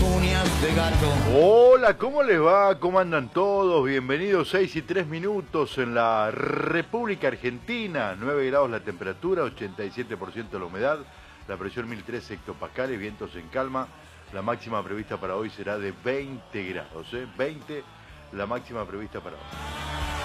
uñas de gato. Hola, ¿cómo les va? ¿Cómo andan todos? Bienvenidos, 6:03 en la República Argentina. 9 grados la temperatura, 87% la humedad, la presión 1003 hectopascales, vientos en calma. La máxima prevista para hoy será de 20 grados, 20 la máxima prevista para hoy.